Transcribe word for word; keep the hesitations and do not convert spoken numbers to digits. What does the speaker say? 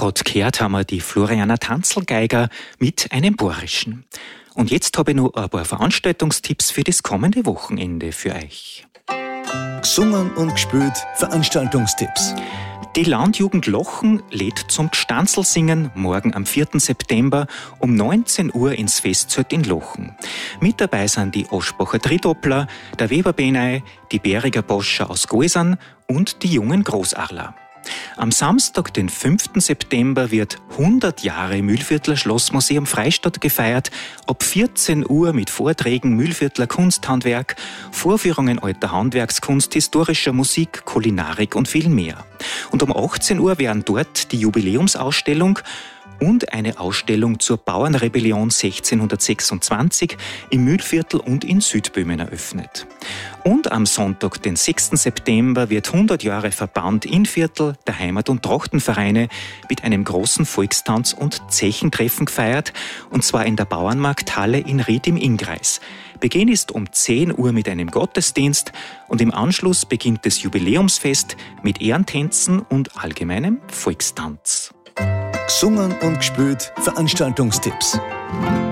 Gerade gehört haben wir die Floriana Tanzl-Geiger mit einem Bohrischen. Und jetzt habe ich noch ein paar Veranstaltungstipps für das kommende Wochenende für euch. Gesungen und gespielt Veranstaltungstipps. Die Landjugend Lochen lädt zum Gstanzlsingen morgen am vierten September um neunzehn Uhr ins Festzelt in Lochen. Mit dabei sind die Oschbacher Tridoppler, der Weberbenei, die Bäriger Boscher aus Goisern und die jungen Großarler. Am Samstag, den fünften September, wird hundert Jahre Mühlviertler Schlossmuseum Freistadt gefeiert. Ab vierzehn Uhr mit Vorträgen Mühlviertler Kunsthandwerk, Vorführungen alter Handwerkskunst, historischer Musik, Kulinarik und viel mehr. Und um achtzehn Uhr werden dort die Jubiläumsausstellung und eine Ausstellung zur Bauernrebellion sechzehnhundertsechsundzwanzig im Mühlviertel und in Südböhmen eröffnet. Und am Sonntag, den sechsten September, wird hundert Jahre Verband Innviertel, der Heimat- und Trachtenvereine mit einem großen Volkstanz und Zechentreffen gefeiert, und zwar in der Bauernmarkthalle in Ried im Innkreis. Beginn ist um zehn Uhr mit einem Gottesdienst und im Anschluss beginnt das Jubiläumsfest mit Ehrentänzen und allgemeinem Volkstanz. Gesungen und gespielt Veranstaltungstipps.